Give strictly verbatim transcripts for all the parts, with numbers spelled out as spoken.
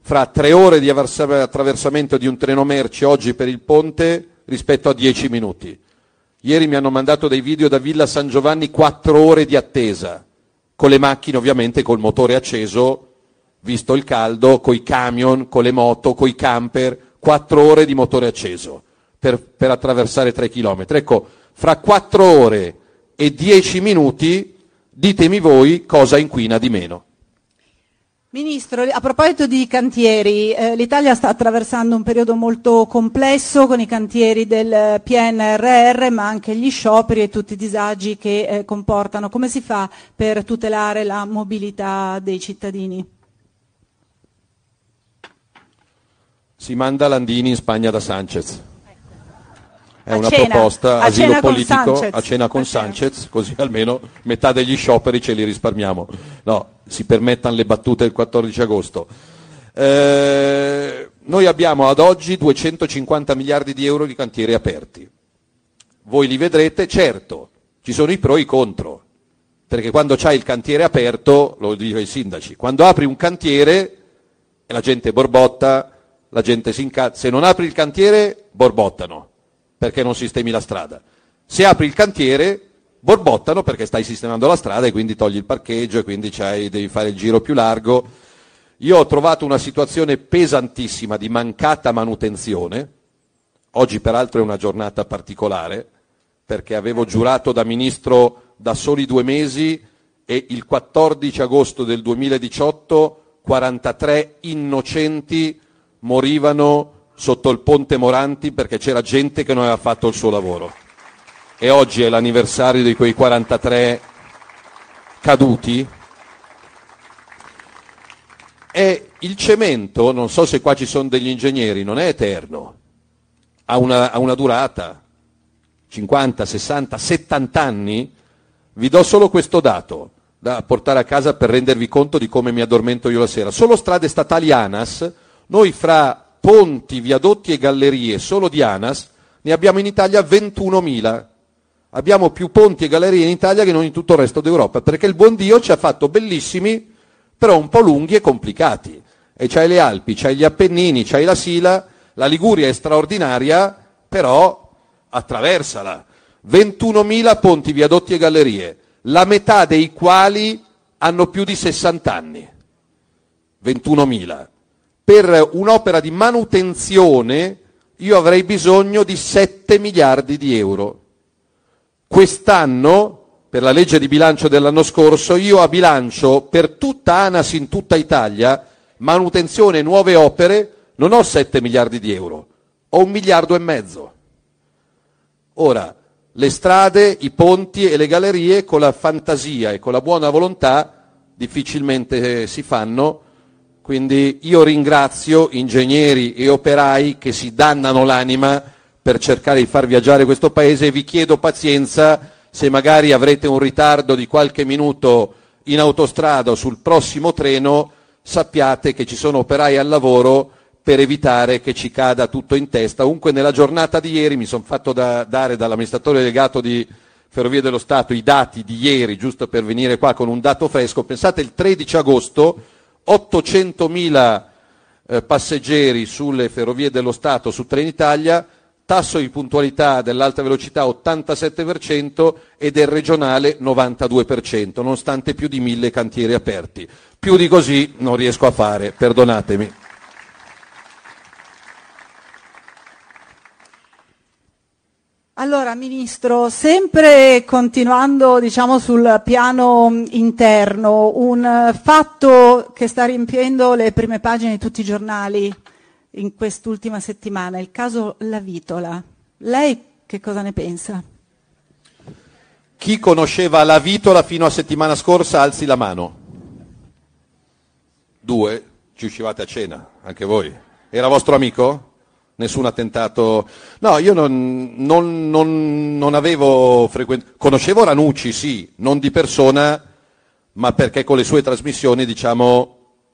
fra tre ore di attraversamento di un treno merci oggi per il ponte rispetto a dieci minuti. Ieri mi hanno mandato dei video da Villa San Giovanni, quattro ore di attesa, con le macchine ovviamente col motore acceso, visto il caldo, coi camion, con le moto, coi camper, quattro ore di motore acceso per, per attraversare tre chilometri. Ecco, fra quattro ore e dieci minuti ditemi voi cosa inquina di meno. Ministro, a proposito di cantieri, eh, l'Italia sta attraversando un periodo molto complesso con i cantieri del P N R R, ma anche gli scioperi e tutti i disagi che eh, comportano. Come si fa per tutelare la mobilità dei cittadini? Si manda Landini in Spagna da Sanchez. È A una cena, proposta, a asilo cena con politico, Sanchez. a cena con A cena. Sanchez, così almeno metà degli scioperi ce li risparmiamo. No, si permettano le battute del quattordici agosto. Eh, noi abbiamo ad oggi duecentocinquanta miliardi di euro di cantieri aperti. Voi li vedrete, certo, ci sono i pro e i contro, perché quando c'hai il cantiere aperto, lo dico ai sindaci, quando apri un cantiere e la gente borbotta, la gente si incazza, se non apri il cantiere borbottano, perché non sistemi la strada. Se apri il cantiere, borbottano perché stai sistemando la strada e quindi togli il parcheggio e quindi c'hai, devi fare il giro più largo. Io ho trovato una situazione pesantissima di mancata manutenzione. Oggi peraltro è una giornata particolare perché avevo giurato da ministro da soli due mesi e il quattordici agosto del duemiladiciotto quarantatré innocenti morivano sotto il ponte Moranti perché c'era gente che non aveva fatto il suo lavoro. E oggi è l'anniversario di quei quarantatré caduti. E il cemento, non so se qua ci sono degli ingegneri, non è eterno, ha una, ha una durata, cinquanta, sessanta, settanta anni. Vi do solo questo dato da portare a casa per rendervi conto di come mi addormento io la sera. Solo strade statali ANAS, noi fra ponti, viadotti e gallerie, solo di ANAS, ne abbiamo in Italia ventunomila. Abbiamo più ponti e gallerie in Italia che non in tutto il resto d'Europa, perché il buon Dio ci ha fatto bellissimi, però un po' lunghi e complicati. E c'hai le Alpi, c'hai gli Appennini, c'hai la Sila, la Liguria è straordinaria, però attraversala. ventunomila ponti, viadotti e gallerie, la metà dei quali hanno più di sessanta anni. ventunomila. Per un'opera di manutenzione io avrei bisogno di sette miliardi di euro. Quest'anno, per la legge di bilancio dell'anno scorso, io a bilancio per tutta ANAS in tutta Italia, manutenzione e nuove opere, non ho sette miliardi di euro, ho un miliardo e mezzo. Ora, le strade, i ponti e le gallerie con la fantasia e con la buona volontà difficilmente si fanno. Quindi io ringrazio ingegneri e operai che si dannano l'anima per cercare di far viaggiare questo paese e vi chiedo pazienza se magari avrete un ritardo di qualche minuto in autostrada o sul prossimo treno, sappiate che ci sono operai al lavoro per evitare che ci cada tutto in testa. Comunque nella giornata di ieri mi sono fatto da, dare dall'amministratore delegato di Ferrovie dello Stato i dati di ieri, giusto per venire qua con un dato fresco. Pensate, il tredici agosto ottocentomila eh, passeggeri sulle Ferrovie dello Stato su Trenitalia, tasso di puntualità dell'alta velocità ottantasette per cento e del regionale novantadue per cento, nonostante più di mille cantieri aperti. Più di così non riesco a fare, perdonatemi. Allora, Ministro, sempre continuando diciamo, sul piano interno, un fatto che sta riempiendo le prime pagine di tutti i giornali in quest'ultima settimana, il caso Lavitola. Lei che cosa ne pensa? Chi conosceva Lavitola fino a settimana scorsa alzi la mano. Due, ci uscivate a cena, anche voi. Era vostro amico? Nessun attentato? No, io non, non, non, non avevo frequentato, conoscevo Ranucci, sì, non di persona, ma perché con le sue trasmissioni, diciamo,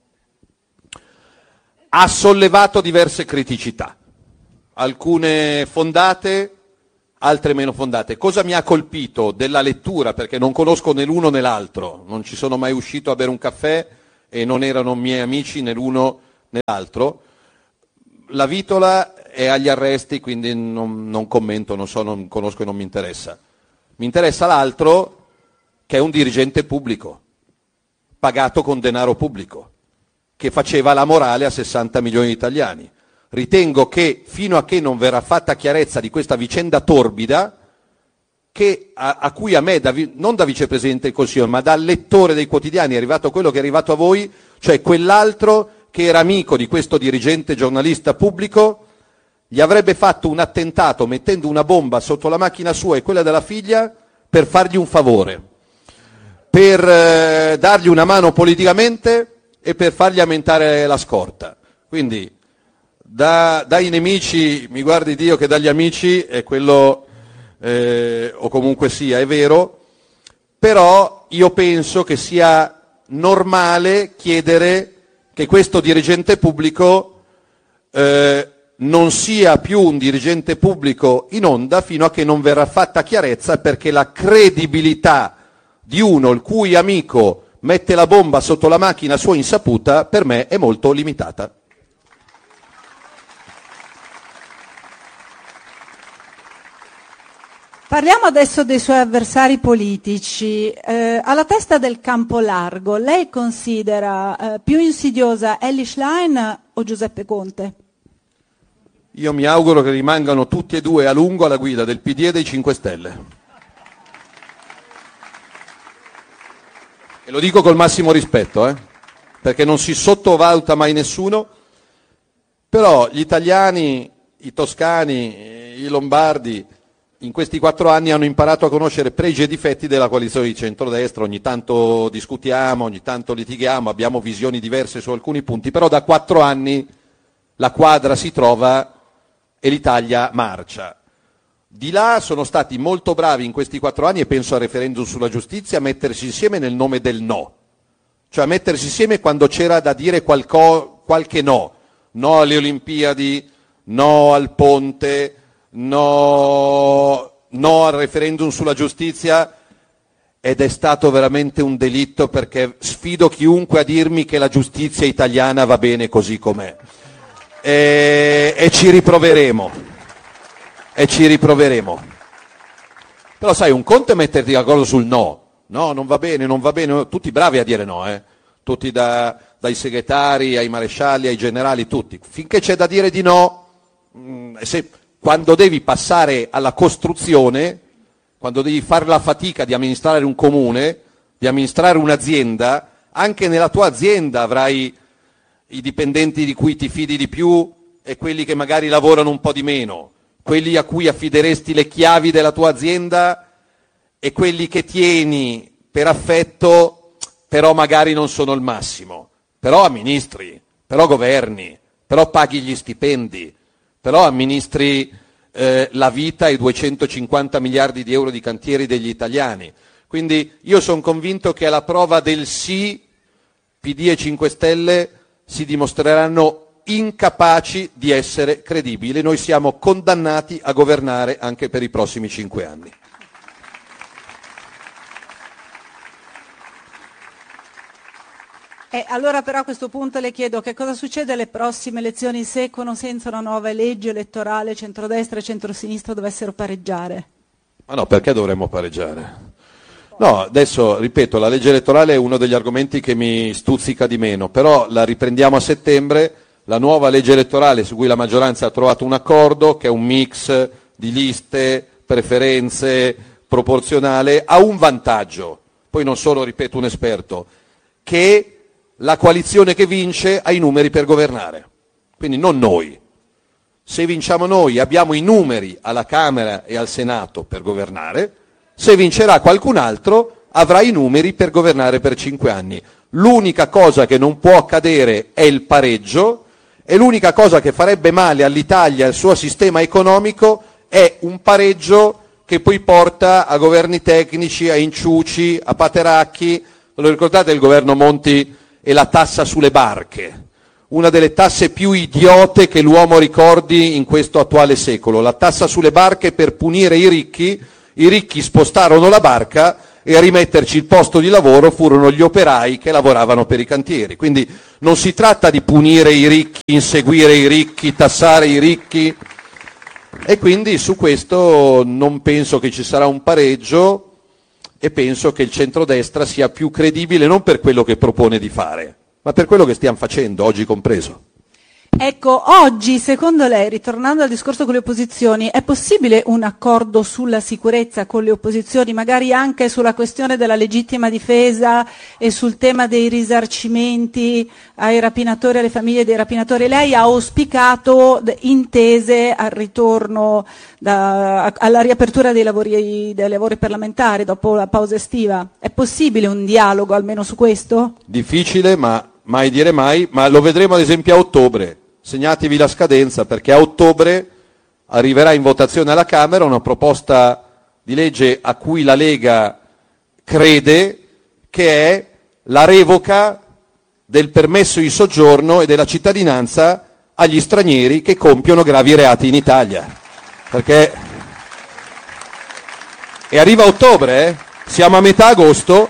ha sollevato diverse criticità, alcune fondate, altre meno fondate. Cosa mi ha colpito della lettura, perché non conosco né l'uno né l'altro, non ci sono mai uscito a bere un caffè e non erano miei amici né l'uno nell'altro. La Vitola è agli arresti, quindi non, non commento, non so, non conosco e non mi interessa. Mi interessa l'altro, che è un dirigente pubblico, pagato con denaro pubblico, che faceva la morale a sessanta milioni di italiani. Ritengo che fino a che non verrà fatta chiarezza di questa vicenda torbida, che a, a cui a me, da, non da vicepresidente del Consiglio, ma da lettore dei quotidiani è arrivato quello che è arrivato a voi, cioè quell'altro che era amico di questo dirigente giornalista pubblico, gli avrebbe fatto un attentato mettendo una bomba sotto la macchina sua e quella della figlia per fargli un favore, per eh, dargli una mano politicamente e per fargli aumentare la scorta. Quindi da, dai nemici mi guardi Dio che dagli amici è quello, eh, o comunque sia, è vero, però io penso che sia normale chiedere che questo dirigente pubblico eh, non sia più un dirigente pubblico in onda fino a che non verrà fatta chiarezza, perché la credibilità di uno il cui amico mette la bomba sotto la macchina a sua insaputa per me è molto limitata. Parliamo adesso dei suoi avversari politici. Eh, alla testa del campo largo, lei considera eh, più insidiosa Elly Schlein o Giuseppe Conte? Io mi auguro che rimangano tutti e due a lungo alla guida del P D e dei cinque Stelle. E lo dico col massimo rispetto, eh? Perché non si sottovaluta mai nessuno, però gli italiani, i toscani, i lombardi, in questi quattro anni hanno imparato a conoscere pregi e difetti della coalizione di centrodestra. Ogni tanto discutiamo, ogni tanto litighiamo, abbiamo visioni diverse su alcuni punti, però da quattro anni la quadra si trova e l'Italia marcia. Di là sono stati molto bravi in questi quattro anni, e penso al referendum sulla giustizia, a mettersi insieme nel nome del no. Cioè a mettersi insieme quando c'era da dire qualco, qualche no. No alle Olimpiadi, no al ponte, no, no al referendum sulla giustizia, ed è stato veramente un delitto, perché sfido chiunque a dirmi che la giustizia italiana va bene così com'è. E, e ci riproveremo, e ci riproveremo. Però sai, un conto è metterti d'accordo sul no, no, non va bene, non va bene, tutti bravi a dire no, eh? Tutti da, dai segretari ai marescialli ai generali, tutti. Finché c'è da dire di no, mh, se, quando devi passare alla costruzione, quando devi fare la fatica di amministrare un comune, di amministrare un'azienda, anche nella tua azienda avrai i dipendenti di cui ti fidi di più e quelli che magari lavorano un po' di meno, quelli a cui affideresti le chiavi della tua azienda e quelli che tieni per affetto, però magari non sono il massimo, però amministri, però governi, però paghi gli stipendi, però amministri eh, la vita e duecentocinquanta miliardi di euro di cantieri degli italiani. Quindi io sono convinto che alla prova del sì, P D e cinque Stelle si dimostreranno incapaci di essere credibili. Noi siamo condannati a governare anche per i prossimi cinque anni. E allora però a questo punto le chiedo che cosa succede alle prossime elezioni se, con o senza una nuova legge elettorale, centrodestra e centrosinistra dovessero pareggiare? Ma no, perché dovremmo pareggiare? No, adesso, ripeto, la legge elettorale è uno degli argomenti che mi stuzzica di meno, però la riprendiamo a settembre, la nuova legge elettorale su cui la maggioranza ha trovato un accordo, che è un mix di liste, preferenze, proporzionale, ha un vantaggio, poi non sono, ripeto, un esperto, che la coalizione che vince ha i numeri per governare, quindi non noi. Se vinciamo noi abbiamo i numeri alla Camera e al Senato per governare, se vincerà qualcun altro avrà i numeri per governare per cinque anni. L'unica cosa che non può accadere è il pareggio, e l'unica cosa che farebbe male all'Italia e al suo sistema economico è un pareggio che poi porta a governi tecnici, a inciuci, a pateracchi. Lo ricordate il governo Monti e la tassa sulle barche? Una delle tasse più idiote che l'uomo ricordi in questo attuale secolo. La tassa sulle barche per punire i ricchi. I ricchi spostarono la barca e a rimetterci il posto di lavoro furono gli operai che lavoravano per i cantieri. Quindi non si tratta di punire i ricchi, inseguire i ricchi, tassare i ricchi, e quindi su questo non penso che ci sarà un pareggio, e penso che il centrodestra sia più credibile non per quello che propone di fare, ma per quello che stiamo facendo, oggi compreso. Ecco, oggi, secondo lei, ritornando al discorso con le opposizioni, è possibile un accordo sulla sicurezza con le opposizioni, magari anche sulla questione della legittima difesa e sul tema dei risarcimenti ai rapinatori, alle famiglie dei rapinatori? Lei ha auspicato intese al ritorno, da, alla riapertura dei lavori, dei lavori parlamentari dopo la pausa estiva. È possibile un dialogo almeno su questo? Difficile, ma mai dire mai, ma lo vedremo ad esempio a ottobre. Segnatevi la scadenza, perché a ottobre arriverà in votazione alla Camera una proposta di legge a cui la Lega crede, che è la revoca del permesso di soggiorno e della cittadinanza agli stranieri che compiono gravi reati in Italia. Perché e arriva a ottobre, eh? Siamo a metà agosto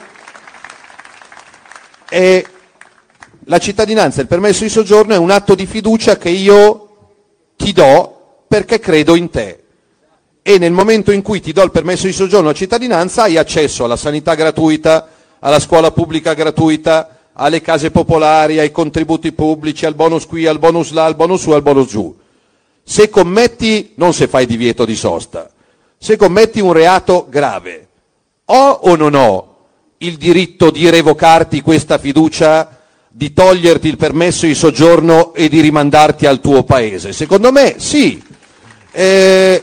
e la cittadinanza e il permesso di soggiorno è un atto di fiducia che io ti do perché credo in te, e nel momento in cui ti do il permesso di soggiorno e la cittadinanza hai accesso alla sanità gratuita, alla scuola pubblica gratuita, alle case popolari, ai contributi pubblici, al bonus qui, al bonus là, al bonus su, al bonus giù. Se commetti, non se fai divieto di sosta, se commetti un reato grave, ho o non ho il diritto di revocarti questa fiducia, di toglierti il permesso di soggiorno e di rimandarti al tuo paese? Secondo me sì. Eh,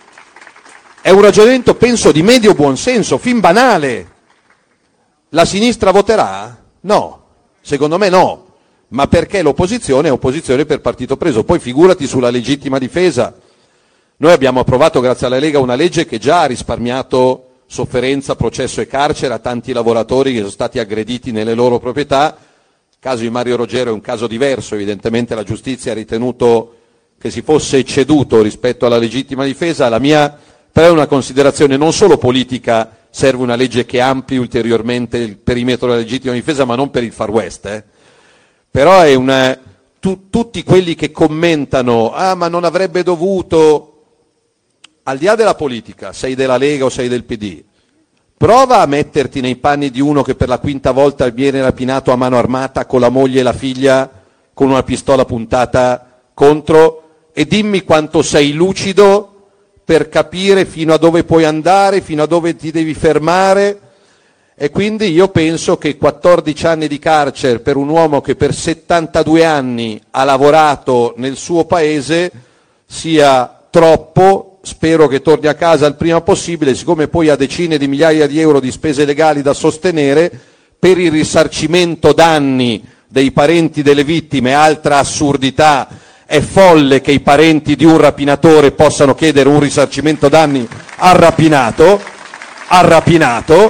è un ragionamento, penso, di medio buonsenso, fin banale. La sinistra voterà? No, secondo me no, ma perché l'opposizione è opposizione per partito preso. Poi figurati sulla legittima difesa. Noi abbiamo approvato, grazie alla Lega, una legge che già ha risparmiato sofferenza, processo e carcere a tanti lavoratori che sono stati aggrediti nelle loro proprietà. Il caso di Mario Roggero è un caso diverso, evidentemente la giustizia ha ritenuto che si fosse ecceduto rispetto alla legittima difesa. La mia però è una considerazione non solo politica, serve una legge che ampli ulteriormente il perimetro della legittima difesa, ma non per il Far West, eh. Però è una, tu, tutti quelli che commentano, ah ma non avrebbe dovuto, al di là della politica, sei della Lega o sei del P D, prova a metterti nei panni di uno che per la quinta volta viene rapinato a mano armata con la moglie e la figlia con una pistola puntata contro, e dimmi quanto sei lucido per capire fino a dove puoi andare, fino a dove ti devi fermare. E quindi io penso che quattordici anni di carcere per un uomo che per settantadue anni ha lavorato nel suo paese sia troppo. Spero che torni a casa il prima possibile, siccome poi ha decine di migliaia di euro di spese legali da sostenere per il risarcimento danni dei parenti delle vittime. Altra assurdità, è folle che i parenti di un rapinatore possano chiedere un risarcimento danni al rapinato, al rapinato.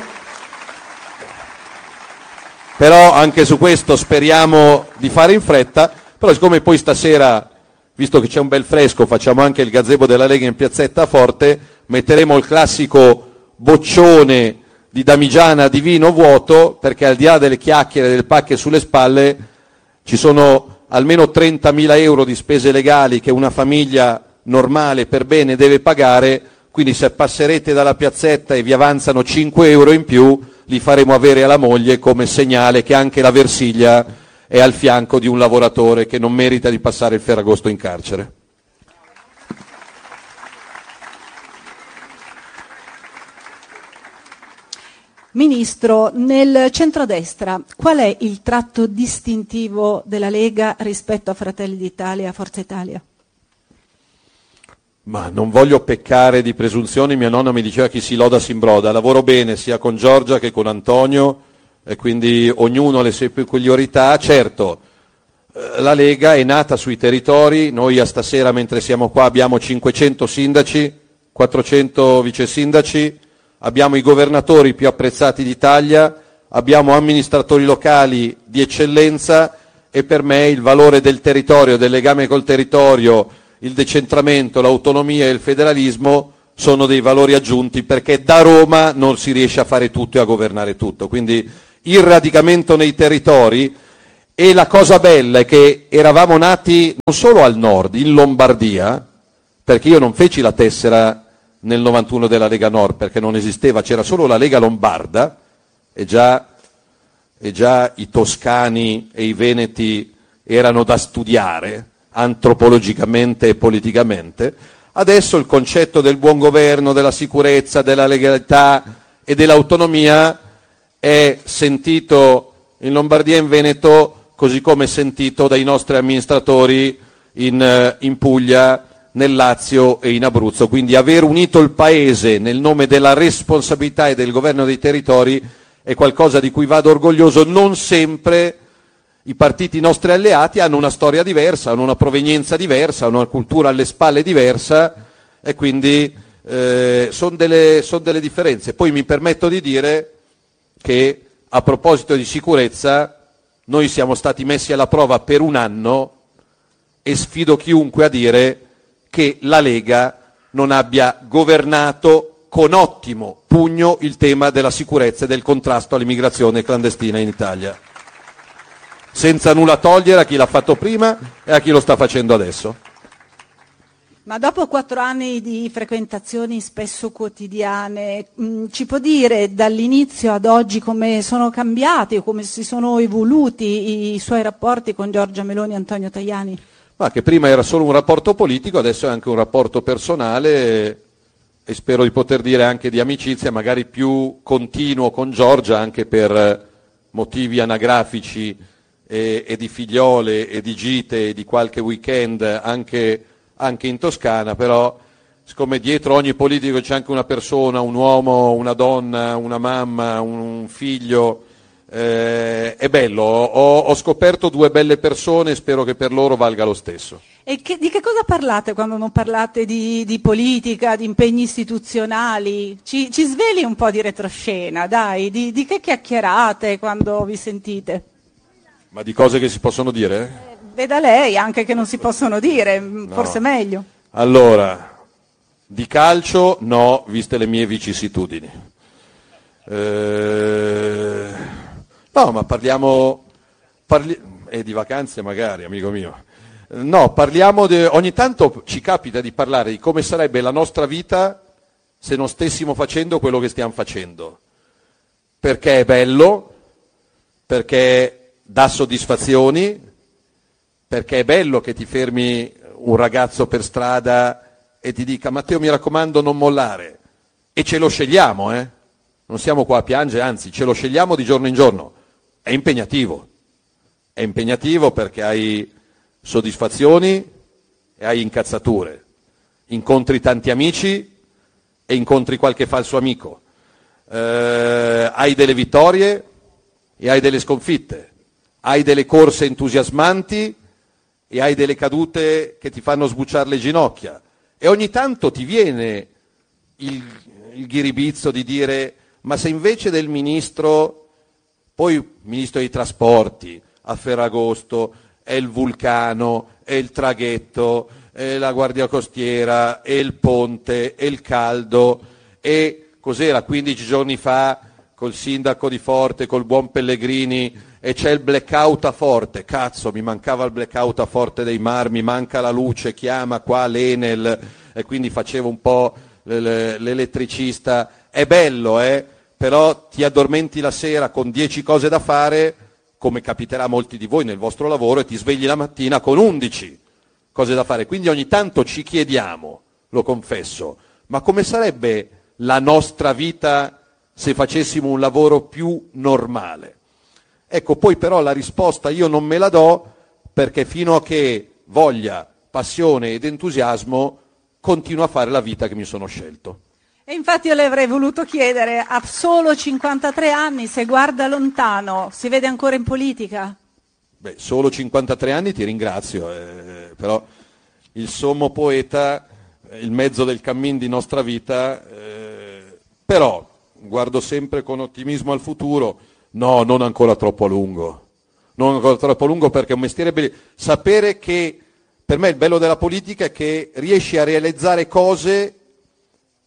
Però anche su questo speriamo di fare in fretta. Però siccome poi stasera, visto che c'è un bel fresco, facciamo anche il gazebo della Lega in piazzetta a Forte, metteremo il classico boccione di damigiana di vino vuoto, perché al di là delle chiacchiere e delle pacche sulle spalle ci sono almeno trentamila euro di spese legali che una famiglia normale per bene deve pagare. Quindi se passerete dalla piazzetta e vi avanzano cinque euro in più, li faremo avere alla moglie come segnale che anche la Versiglia è al fianco di un lavoratore che non merita di passare il Ferragosto in carcere. Ministro, nel centrodestra qual è il tratto distintivo della Lega rispetto a Fratelli d'Italia e a Forza Italia? Ma non voglio peccare di presunzioni, mia nonna mi diceva chi si loda si imbroda. Lavoro bene sia con Giorgia che con Antonio e quindi ognuno ha le sue peculiarità. Certo, la Lega è nata sui territori, noi a stasera mentre siamo qua abbiamo cinquecento sindaci, quattrocento vice sindaci, abbiamo i governatori più apprezzati d'Italia, abbiamo amministratori locali di eccellenza, e per me il valore del territorio, del legame col territorio, il decentramento, l'autonomia e il federalismo sono dei valori aggiunti, perché da Roma non si riesce a fare tutto e a governare tutto. Quindi il radicamento nei territori, e la cosa bella è che eravamo nati non solo al nord, in Lombardia, perché io non feci la tessera nel novantuno della Lega Nord, perché non esisteva, c'era solo la Lega Lombarda, e già, e già i toscani e i veneti erano da studiare antropologicamente e politicamente. Adesso il concetto del buon governo, della sicurezza, della legalità e dell'autonomia è sentito in Lombardia e in Veneto, così come è sentito dai nostri amministratori in, in Puglia, nel Lazio e in Abruzzo. Quindi aver unito il Paese nel nome della responsabilità e del governo dei territori è qualcosa di cui vado orgoglioso. Non sempre i partiti nostri alleati hanno una storia diversa, hanno una provenienza diversa, hanno una cultura alle spalle diversa, e quindi eh, sono delle, son delle differenze. Poi mi permetto di dire che, a proposito di sicurezza, noi siamo stati messi alla prova per un anno, e sfido chiunque a dire che la Lega non abbia governato con ottimo pugno il tema della sicurezza e del contrasto all'immigrazione clandestina in Italia, senza nulla togliere a chi l'ha fatto prima e a chi lo sta facendo adesso. Ma dopo quattro anni di frequentazioni spesso quotidiane, mh, ci può dire dall'inizio ad oggi come sono cambiati o come si sono evoluti i suoi rapporti con Giorgia Meloni e Antonio Tajani? Ma che prima era solo un rapporto politico, adesso è anche un rapporto personale, e, e spero di poter dire anche di amicizia, magari più continuo con Giorgia, anche per motivi anagrafici e, e di figliole e di gite e di qualche weekend anche, anche in Toscana. Però siccome dietro ogni politico c'è anche una persona, un uomo, una donna, una mamma, un figlio, Eh, è bello, ho, ho scoperto due belle persone e spero che per loro valga lo stesso. E che, di che cosa parlate quando non parlate di, di politica, di impegni istituzionali? Ci, ci sveli un po' di retroscena, dai, di, di che chiacchierate quando vi sentite? Ma di cose che si possono dire? Eh, veda lei, anche che non si possono dire, No. Forse meglio. Allora, di calcio no, viste le mie vicissitudini. Eh... No, ma parliamo, parli, e di vacanze magari, amico mio. No, parliamo di, ogni tanto ci capita di parlare di come sarebbe la nostra vita se non stessimo facendo quello che stiamo facendo. Perché è bello, perché dà soddisfazioni, perché è bello che ti fermi un ragazzo per strada e ti dica: Matteo, mi raccomando, non mollare. E ce lo scegliamo, eh? Non siamo qua a piangere, anzi, ce lo scegliamo di giorno in giorno. È impegnativo, è impegnativo perché hai soddisfazioni e hai incazzature, incontri tanti amici e incontri qualche falso amico, eh, hai delle vittorie e hai delle sconfitte, hai delle corse entusiasmanti e hai delle cadute che ti fanno sbucciare le ginocchia, e ogni tanto ti viene il, il ghiribizzo di dire: ma se invece del ministro... Poi ministro dei trasporti a Ferragosto è il vulcano, è il traghetto, è la guardia costiera, è il ponte, è il caldo, e cos'era quindici giorni fa col sindaco di Forte, col buon Pellegrini, e c'è il blackout a Forte. Cazzo, mi mancava il blackout a Forte dei Mar, mi manca la luce, chiama qua l'Enel, e quindi facevo un po' l'elettricista. È bello, eh? Però ti addormenti la sera con dieci cose da fare, come capiterà a molti di voi nel vostro lavoro, e ti svegli la mattina con undici cose da fare. Quindi ogni tanto ci chiediamo, lo confesso, ma come sarebbe la nostra vita se facessimo un lavoro più normale? Ecco, poi però la risposta io non me la do, perché fino a che voglia, passione ed entusiasmo continuo a fare la vita che mi sono scelto. E infatti io le avrei voluto chiedere, a solo cinquantatré anni, se guarda lontano, si vede ancora in politica? Beh, solo cinquantatré anni ti ringrazio, eh, però il sommo poeta, il mezzo del cammin di nostra vita, eh, però guardo sempre con ottimismo al futuro. No, non ancora troppo a lungo, non ancora troppo a lungo, perché è un mestiere bello. Sapere che, per me il bello della politica è che riesci a realizzare cose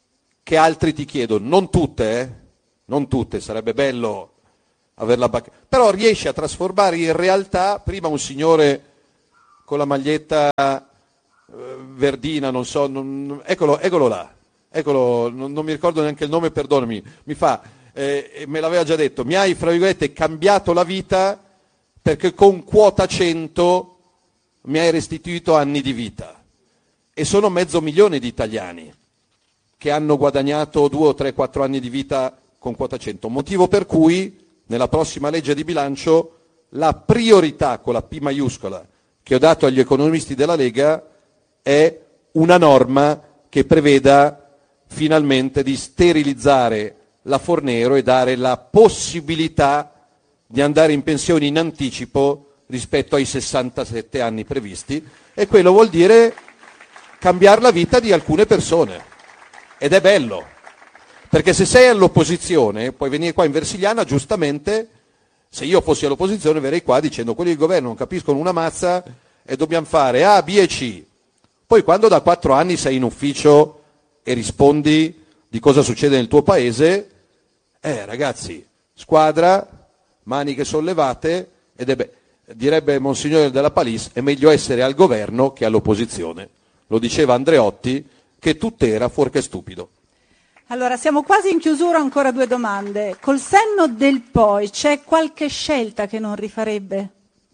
che altri ti chiedono, non tutte, eh? Non tutte, sarebbe bello averla bac- però riesci a trasformare in realtà, prima un signore con la maglietta eh, verdina, non so, non, eccolo, eccolo là, eccolo, non, non mi ricordo neanche il nome, perdonami, mi fa, eh, me l'aveva già detto, mi hai, fra virgolette, cambiato la vita perché con quota cento mi hai restituito anni di vita. E sono mezzo milione di italiani che hanno guadagnato due o tre, quattro anni di vita con quota cento, motivo per cui nella prossima legge di bilancio la priorità con la P maiuscola che ho dato agli economisti della Lega è una norma che preveda finalmente di sterilizzare la Fornero e dare la possibilità di andare in pensione in anticipo rispetto ai sessantasette anni previsti, e quello vuol dire cambiare la vita di alcune persone. Ed è bello, perché se sei all'opposizione puoi venire qua in Versigliana, giustamente, se io fossi all'opposizione verrei qua dicendo quelli del governo non capiscono una mazza e dobbiamo fare A, B e C. Poi quando da quattro anni sei in ufficio e rispondi di cosa succede nel tuo paese, eh ragazzi, squadra, maniche sollevate, ed è be- direbbe Monsignore della Palis, è meglio essere al governo che all'opposizione. Lo diceva Andreotti, che tutt'era fuorché stupido. Allora, siamo quasi in chiusura, ancora due domande. Col senno del poi, c'è qualche scelta che non rifarebbe?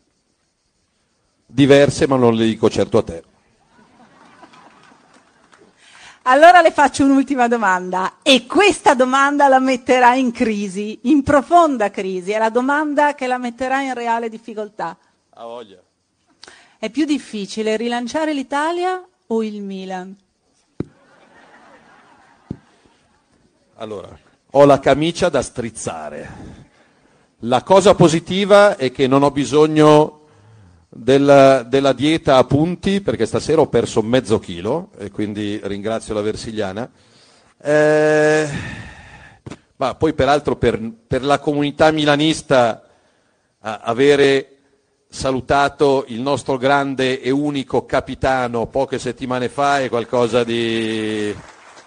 Diverse, ma non le dico certo a te. Allora le faccio un'ultima domanda, e questa domanda la metterà in crisi, in profonda crisi, è la domanda che la metterà in reale difficoltà. A voglia. È più difficile rilanciare l'Italia o il Milan? Allora, ho la camicia da strizzare. La cosa positiva è che non ho bisogno del, della dieta a punti, perché stasera ho perso mezzo chilo e quindi ringrazio la Versigliana. Eh, ma poi peraltro per, per la comunità milanista a, avere salutato il nostro grande e unico capitano poche settimane fa è qualcosa di...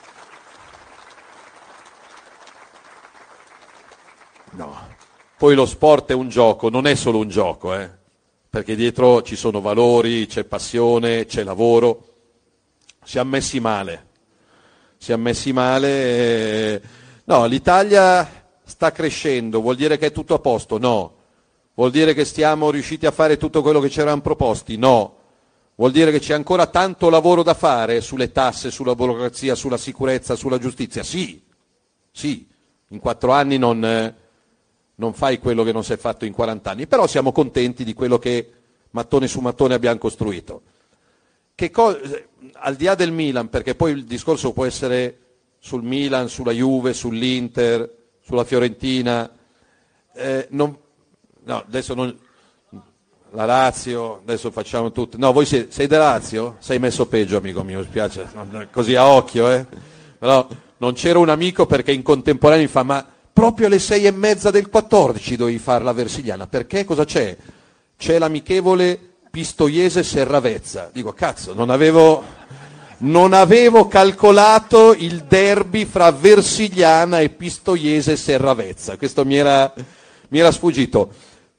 No. Poi lo sport è un gioco, non è solo un gioco, eh? Perché dietro ci sono valori, c'è passione, c'è lavoro. Siamo messi male, siamo messi male. E... No, l'Italia sta crescendo, vuol dire che è tutto a posto? No. Vuol dire che stiamo riusciti a fare tutto quello che ci eravamo proposti? No. Vuol dire che c'è ancora tanto lavoro da fare sulle tasse, sulla burocrazia, sulla sicurezza, sulla giustizia? Sì, sì, in quattro anni non... Eh, non fai quello che non si è fatto in quaranta anni, però siamo contenti di quello che mattone su mattone abbiamo costruito. Che co- al di là del Milan, perché poi il discorso può essere sul Milan, sulla Juve, sull'Inter, sulla Fiorentina, eh, non, no, adesso non, la Lazio, adesso facciamo tutto, no, voi siete, sei della Lazio? Sei messo peggio, amico mio, mi spiace, così a occhio, eh? Però non c'era un amico perché in contemporanea mi fa, ma proprio alle sei e mezza del quattordici dovevi fare la Versigliana, perché cosa c'è? C'è l'amichevole Pistoiese-Serravezza. Dico, cazzo, non avevo, non avevo calcolato il derby fra Versigliana e Pistoiese-Serravezza, questo mi era, mi era sfuggito,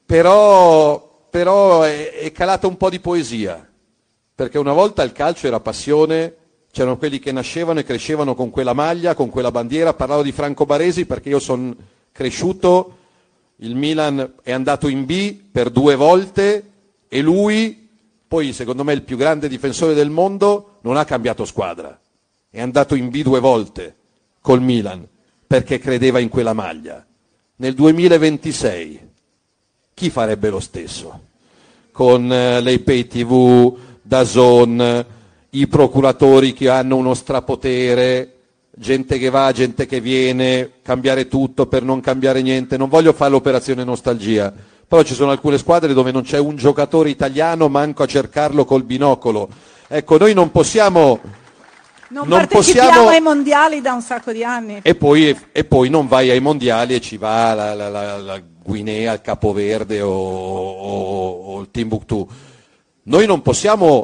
però, però è, è calata un po' di poesia, perché una volta il calcio era passione. C'erano quelli che nascevano e crescevano con quella maglia, con quella bandiera. Parlavo di Franco Baresi perché io sono cresciuto, il Milan è andato in B per due volte e lui, poi secondo me il più grande difensore del mondo, non ha cambiato squadra, è andato in B due volte col Milan perché credeva in quella maglia. Nel duemilaventisei chi farebbe lo stesso? Con eh, le pay tv, DAZN, i procuratori che hanno uno strapotere, gente che va, gente che viene, cambiare tutto per non cambiare niente. Non voglio fare l'operazione nostalgia, però ci sono alcune squadre dove non c'è un giocatore italiano, manco a cercarlo col binocolo. Ecco, noi non possiamo... Non, non partecipiamo possiamo... ai mondiali da un sacco di anni. E poi, e poi non vai ai mondiali e ci va la, la, la, la Guinea, il Capoverde o, o, o il Timbuktu. Noi non possiamo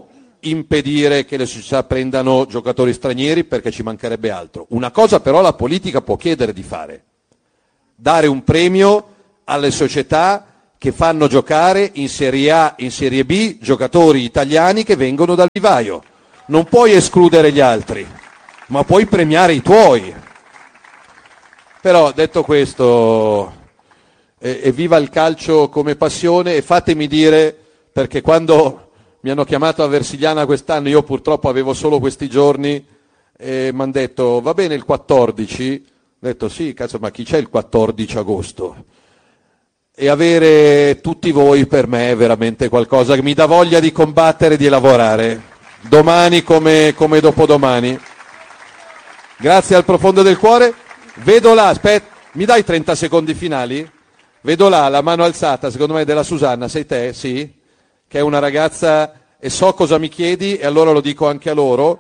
impedire che le società prendano giocatori stranieri, perché ci mancherebbe altro. Una cosa però la politica può chiedere di fare: dare un premio alle società che fanno giocare in Serie A, in Serie B, giocatori italiani che vengono dal vivaio. Non puoi escludere gli altri, ma puoi premiare i tuoi. Però, detto questo, eh, evviva il calcio come passione, e fatemi dire, perché quando mi hanno chiamato a Versigliana quest'anno, io purtroppo avevo solo questi giorni, e mi hanno detto, va bene il quattordici? Ho detto, sì, cazzo, ma chi c'è il quattordici agosto? E avere tutti voi per me è veramente qualcosa che mi dà voglia di combattere e di lavorare, domani come, come dopodomani. Grazie al profondo del cuore. Vedo là, aspetta, mi dai trenta secondi finali? Vedo là la mano alzata, secondo me è della Susanna, sei te? Sì? Che è una ragazza, e so cosa mi chiedi, e allora lo dico anche a loro.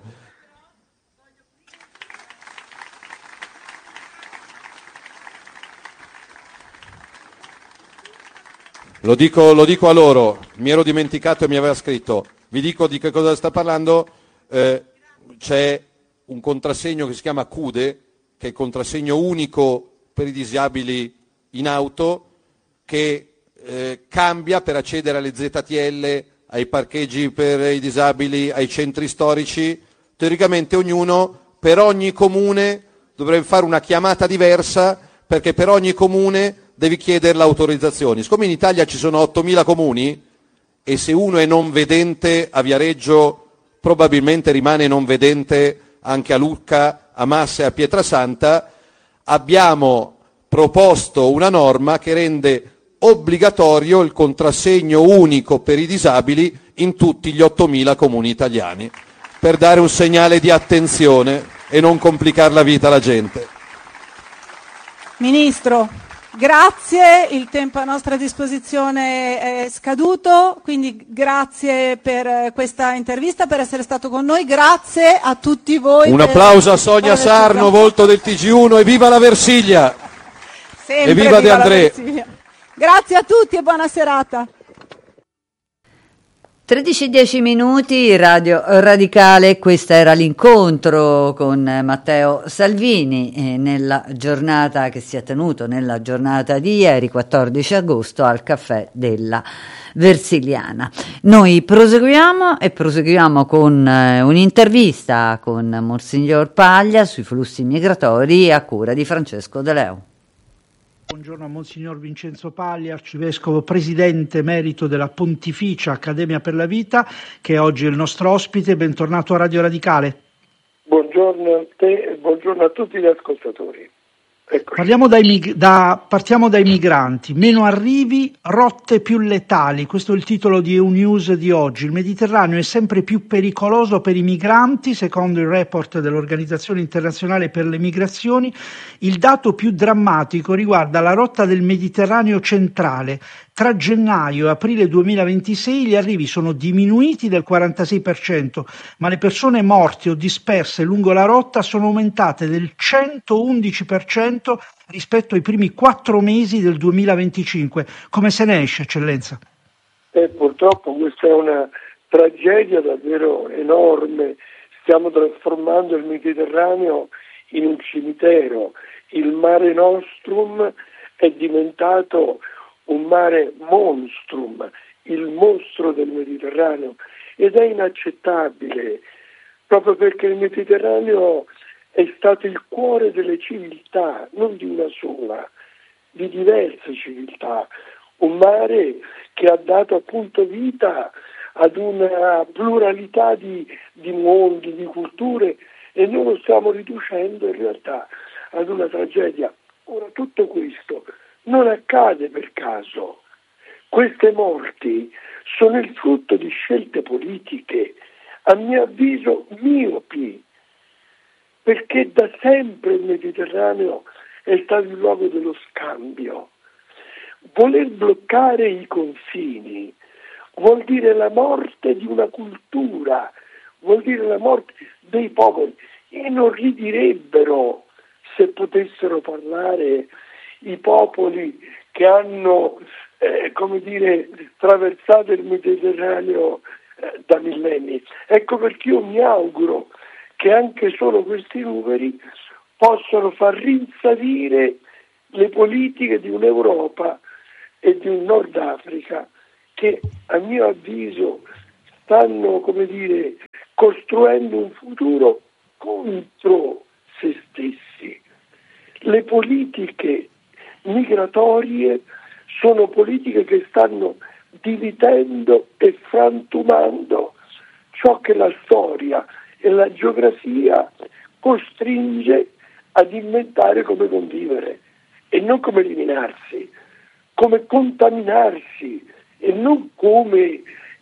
Lo dico, lo dico a loro, mi ero dimenticato e mi aveva scritto. Vi dico di che cosa sta parlando. Eh, c'è un contrassegno che si chiama CUDE, che è il contrassegno unico per i disabili in auto, che eh, cambia per accedere alle Z T L, ai parcheggi per i disabili, ai centri storici. Teoricamente ognuno, per ogni comune, dovrebbe fare una chiamata diversa, perché per ogni comune devi chiedere l'autorizzazione. Siccome in Italia ci sono ottomila comuni, e se uno è non vedente a Viareggio probabilmente rimane non vedente anche a Lucca, a Massa e a Pietrasanta, abbiamo proposto una norma che rende obbligatorio il contrassegno unico per i disabili in tutti gli ottomila comuni italiani, per dare un segnale di attenzione e non complicare la vita alla gente. Ministro, grazie, il tempo a nostra disposizione è scaduto, quindi grazie per questa intervista, per essere stato con noi, grazie a tutti voi. Un per, applauso a Sonia Sarno, volto del T G uno, e viva la Versilia! Sempre e viva De André! Grazie a tutti e buona serata. tredici e dieci minuti, Radio Radicale, questo era l'incontro con Matteo Salvini eh, nella giornata che si è tenuto, nella giornata di ieri, quattordici agosto, al caffè della Versiliana. Noi proseguiamo e proseguiamo con eh, un'intervista con Monsignor Paglia sui flussi migratori a cura di Francesco De Leo. Buongiorno a Monsignor Vincenzo Paglia, arcivescovo presidente emerito della Pontificia Accademia per la Vita, che oggi è il nostro ospite. Bentornato a Radio Radicale. Buongiorno a te e buongiorno a tutti gli ascoltatori. Parliamo dai, da, partiamo dai migranti. Meno arrivi, rotte più letali. Questo è il titolo di Eunews di oggi. Il Mediterraneo è sempre più pericoloso per i migranti, secondo il report dell'Organizzazione Internazionale per le Migrazioni. Il dato più drammatico riguarda la rotta del Mediterraneo centrale. Tra gennaio e aprile duemilaventisei gli arrivi sono diminuiti del quarantasei per cento, ma le persone morte o disperse lungo la rotta sono aumentate del centoundici per cento rispetto ai primi quattro mesi del duemilaventicinque. Come se ne esce, Eccellenza? Eh, purtroppo questa è una tragedia davvero enorme. Stiamo trasformando il Mediterraneo in un cimitero. Il Mare Nostrum è diventato un mare monstrum, il mostro del Mediterraneo, ed è inaccettabile, proprio perché il Mediterraneo è stato il cuore delle civiltà, non di una sola, di diverse civiltà, un mare che ha dato appunto vita ad una pluralità di, di mondi, di culture, e noi lo stiamo riducendo in realtà ad una tragedia. Ora, tutto questo non accade per caso. Queste morti sono il frutto di scelte politiche, a mio avviso miopi, perché da sempre il Mediterraneo è stato il luogo dello scambio. Voler bloccare i confini vuol dire la morte di una cultura, vuol dire la morte dei popoli. Inorridirebbero se potessero parlare i popoli che hanno, eh, come dire, traversato il Mediterraneo eh, da millenni. Ecco perché io mi auguro che anche solo questi numeri possano far rinsalire le politiche di un'Europa e di un Nord Africa che a mio avviso stanno, come dire, costruendo un futuro contro se stessi. Le politiche migratorie sono politiche che stanno dividendo e frantumando ciò che la storia e la geografia costringe ad inventare come convivere e non come eliminarsi, come contaminarsi e non come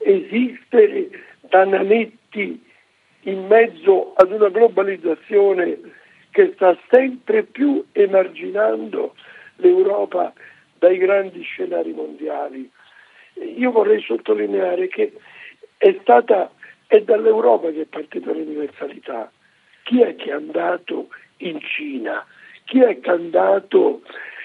esistere da nanetti in mezzo ad una globalizzazione che sta sempre più emarginando l'Europa dai grandi scenari mondiali. Io vorrei sottolineare che è stata è dall'Europa che è partita l'universalità. Chi è che è andato in Cina? Chi è che è andato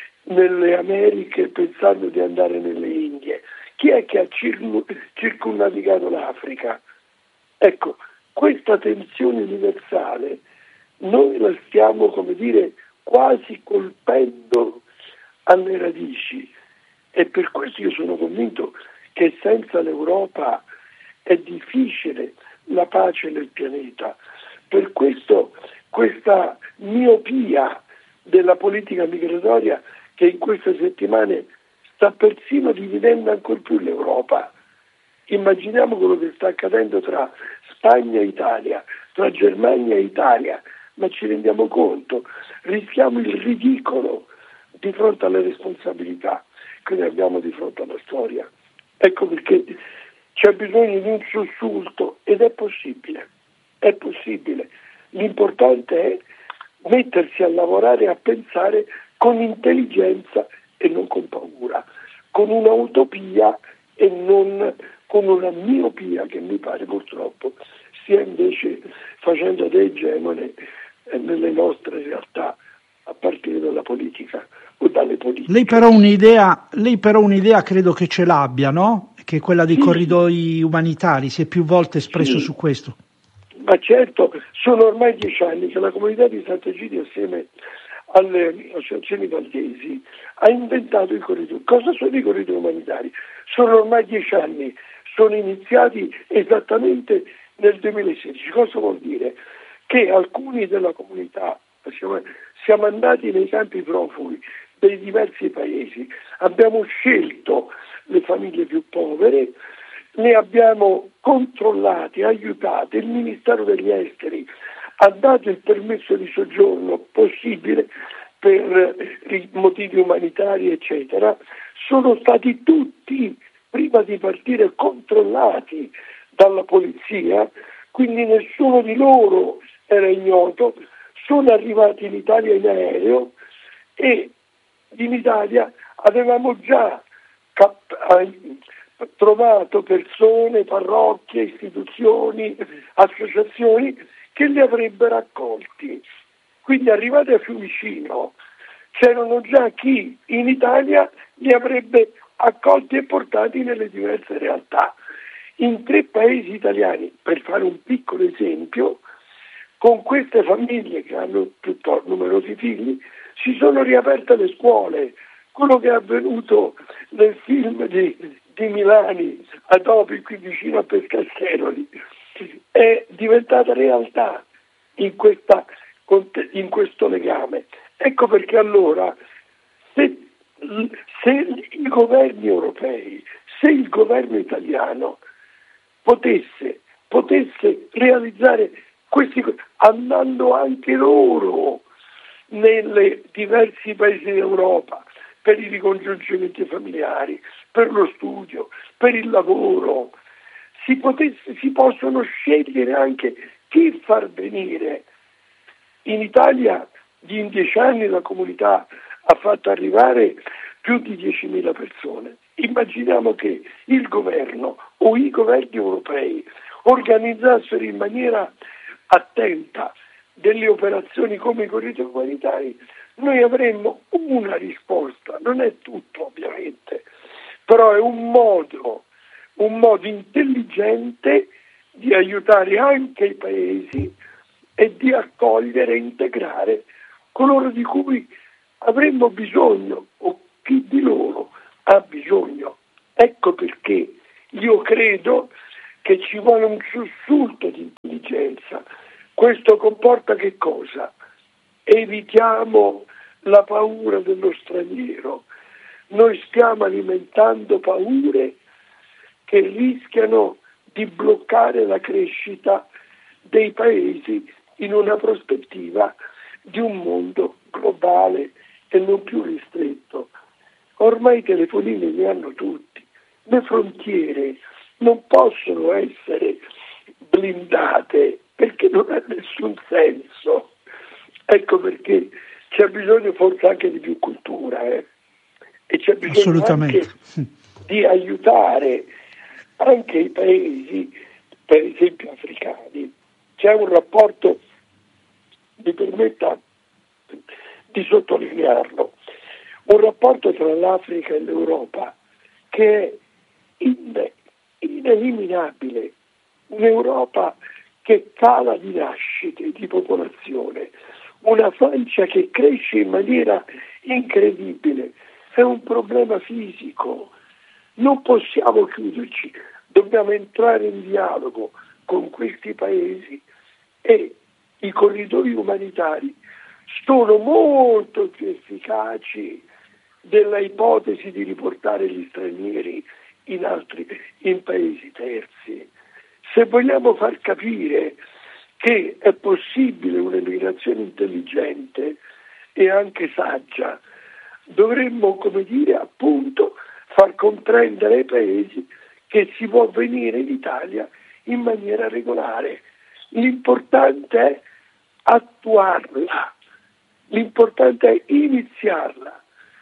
nelle Americhe pensando di andare nelle Indie? Chi è che ha circumnavigato l'Africa? Ecco, questa tensione universale noi la stiamo, come dire, quasi colpendo alle radici e per questo io sono convinto che senza l'Europa è difficile la pace nel pianeta. Per questo questa miopia della politica migratoria che in queste settimane sta persino dividendo ancor più l'Europa. Immaginiamo quello che sta accadendo tra Spagna e Italia, tra Germania e Italia, ma ci rendiamo conto, rischiamo il ridicolo di fronte alle responsabilità che ne abbiamo di fronte alla storia. Ecco perché c'è bisogno di un sussulto ed è possibile, è possibile. L'importante è mettersi a lavorare e a pensare con intelligenza e non con paura, con un'utopia e non con una miopia che mi pare purtroppo stia invece facendo da egemone nelle nostre realtà a partire dalla politica o dalle politiche. Lei però un'idea, lei però un'idea credo che ce l'abbia, no? Che è quella dei sì, corridoi umanitari, si è più volte espresso sì, su questo. Ma certo, sono ormai dieci anni che la comunità di Sant'Egidio assieme alle associazioni valdesi ha inventato i corridoi. Cosa sono i corridoi umanitari? Sono ormai dieci anni, sono iniziati esattamente nel duemilasedici. Cosa vuol dire? Che alcuni della comunità, siamo, siamo andati nei campi profughi dei diversi paesi, abbiamo scelto le famiglie più povere, le abbiamo controllate, aiutate, il Ministero degli Esteri ha dato il permesso di soggiorno possibile per motivi umanitari, eccetera. Sono stati tutti, prima di partire, controllati dalla polizia, quindi nessuno di loro era ignoto, sono arrivati in Italia in aereo e in Italia avevamo già cap- trovato persone, parrocchie, istituzioni, associazioni che li avrebbero accolti. Quindi arrivati a Fiumicino c'erano già chi in Italia li avrebbe accolti e portati nelle diverse realtà. In tre paesi italiani, per fare un piccolo esempio, con queste famiglie che hanno piuttosto numerosi figli, si sono riaperte le scuole. Quello che è avvenuto nel film di, di Milani, a Topi, qui vicino a Pescasseroli, è diventata realtà in, questa, in questo legame. Ecco perché allora, se, se i governi europei, se il governo italiano potesse, potesse realizzare questi, andando anche loro nei diversi paesi d'Europa per i ricongiungimenti familiari, per lo studio, per il lavoro, si, potesse, si possono scegliere anche chi far venire. In Italia in dieci anni la comunità ha fatto arrivare più di diecimila persone. Immaginiamo che il governo o i governi europei organizzassero in maniera attenta delle operazioni come i corridoi umanitari, noi avremmo una risposta, non è tutto ovviamente, però è un modo un modo intelligente di aiutare anche i paesi e di accogliere e integrare coloro di cui avremmo bisogno o chi di loro ha bisogno. Ecco perché io credo che ci vuole un sussulto di intelligenza. Questo comporta che cosa? Evitiamo la paura dello straniero. Noi stiamo alimentando paure che rischiano di bloccare la crescita dei paesi in una prospettiva di un mondo globale e non più ristretto. Ormai i telefonini li hanno tutti, le frontiere non possono essere blindate perché non ha nessun senso. Ecco perché c'è bisogno forse anche di più cultura eh? e c'è bisogno anche di aiutare anche i paesi, per esempio africani. C'è un rapporto, mi permetta di sottolinearlo, un rapporto tra l'Africa e l'Europa che è in, ineliminabile. Un'Europa che cala di nascite, di popolazione, una Francia che cresce in maniera incredibile. È un problema fisico. Non possiamo chiuderci, dobbiamo entrare in dialogo con questi paesi e i corridoi umanitari sono molto più efficaci della ipotesi di riportare gli stranieri in altri in paesi terzi. Se vogliamo far capire che è possibile un'emigrazione intelligente e anche saggia, dovremmo, come dire, appunto far comprendere ai paesi che si può venire in Italia in maniera regolare. L'importante è attuarla, l'importante è iniziarla.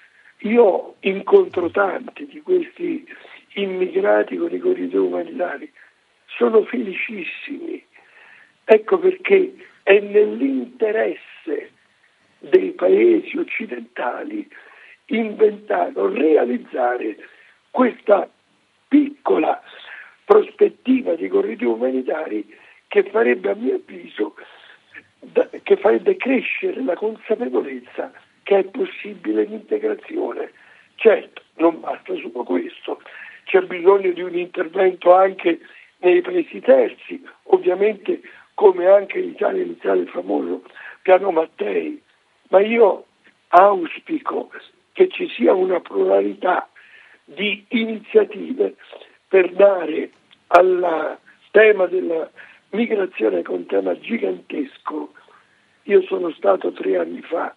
Io incontro tanti di questi immigrati con i corridoi umanitari, sono felicissimi. Ecco perché è nell'interesse dei paesi occidentali inventare o realizzare questa piccola prospettiva di corridoi umanitari che farebbe, a mio avviso, da, che farebbe crescere la consapevolezza che è possibile l'integrazione. Certo, non basta solo questo, c'è bisogno di un intervento anche nei paesi terzi, ovviamente come anche in Italia iniziale il famoso piano Mattei, ma io auspico che ci sia una pluralità di iniziative per dare al tema della migrazione, che è un tema gigantesco. Io sono stato tre anni fa